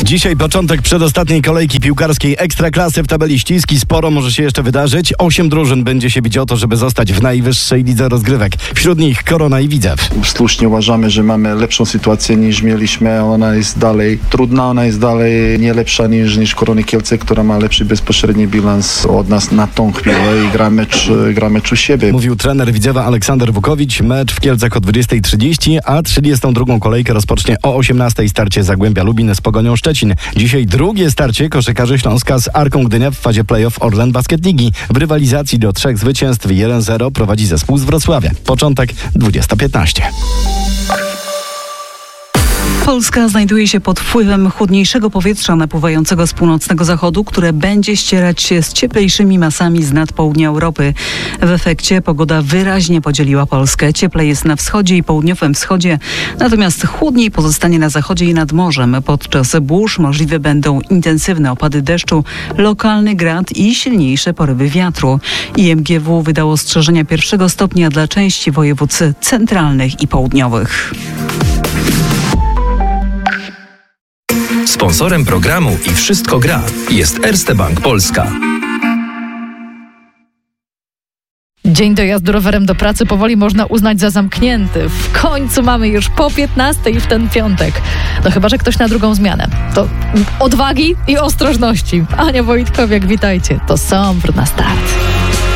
Dzisiaj początek przedostatniej kolejki piłkarskiej Ekstraklasy w tabeli ściski. Sporo może się jeszcze wydarzyć. 8 drużyn będzie się bić o to, żeby zostać w najwyższej lidze rozgrywek. Wśród nich Korona i Widzew. Słusznie uważamy, że mamy lepszą sytuację niż mieliśmy. Ona jest dalej trudna, ona jest dalej nie lepsza niż Korony Kielce, która ma lepszy bezpośredni bilans od nas na tą chwilę i gra mecz u siebie. Mówił trener Widzewa Aleksander Wukowicz. Mecz w Kielcach o 20:30, a 32. kolejkę rozpocznie o 18:00 starcie Zagłębia Lubin z Pogonią Szczecin. Dzisiaj drugie starcie koszykarzy Śląska z Arką Gdynia w fazie play-off Orlen Basket Ligi. W rywalizacji do 3 zwycięstw 1-0 prowadzi zespół z Wrocławia. Początek 20:15. Polska znajduje się pod wpływem chłodniejszego powietrza napływającego z północnego zachodu, które będzie ścierać się z cieplejszymi masami z nad południa Europy. W efekcie pogoda wyraźnie podzieliła Polskę. Cieplej jest na wschodzie i południowym wschodzie, natomiast chłodniej pozostanie na zachodzie i nad morzem. Podczas burz możliwe będą intensywne opady deszczu, lokalny grad i silniejsze porywy wiatru. IMGW wydało ostrzeżenia 1. stopnia dla części województw centralnych i południowych. Sponsorem programu i Wszystko gra jest Erste Bank Polska. Dzień dojazdu rowerem do pracy powoli można uznać za zamknięty. W końcu mamy już po 15:00 w ten piątek. No chyba, że ktoś na drugą zmianę. To odwagi i ostrożności. Ania Wojtkowiak, witajcie. To Sombr na start.